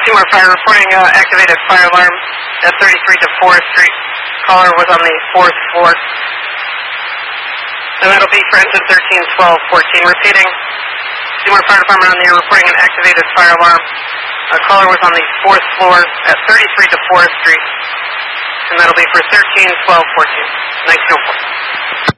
Seymour Fire reporting activated fire alarm at 33 to 4th Street. Caller was on the 4th floor. And that'll be for engine 131214. Repeating, Seymour Fire Department on the air reporting an activated fire alarm. Caller was on the 4th floor at 33 to 4th Street. And that'll be for 131214, 1904.